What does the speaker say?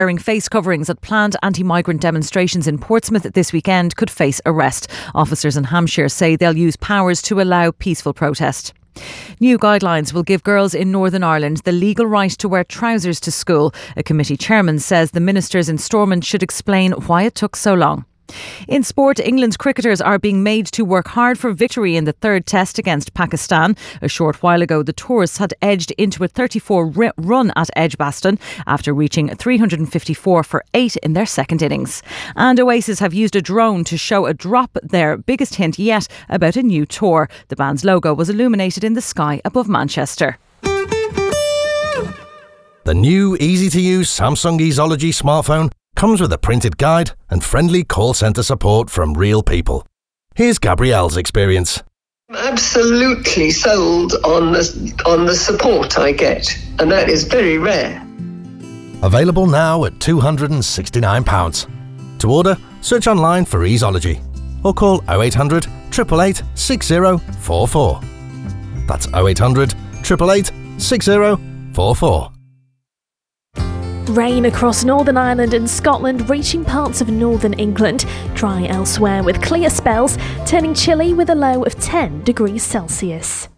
wearing face coverings at planned anti-migrant demonstrations in Portsmouth this weekend could face arrest. Officers in Hampshire say they'll use powers to allow peaceful protest. New guidelines will give girls in Northern Ireland the legal right to wear trousers to school. A committee chairman says the ministers in Stormont should explain why it took so long. In sport, England's cricketers are being made to work hard for victory in the third test against Pakistan. A short while ago, the tourists had edged into a 34 run at Edgbaston after reaching 354 for 8 in their second innings. And Oasis have used a drone to show a drop, their biggest hint yet about a new tour. The band's logo was illuminated in the sky above Manchester. The new easy-to-use Samsung Easology smartphone comes with a printed guide and friendly call centre support from real people. Here's Gabrielle's experience. I'm absolutely sold on the support I get, and that is very rare. Available now at £269. To order, search online for Easology or call 0800 888 6044. That's 0800 888 6044. Rain across Northern Ireland and Scotland, reaching parts of northern England. Dry elsewhere with clear spells, turning chilly with a low of 10 degrees Celsius.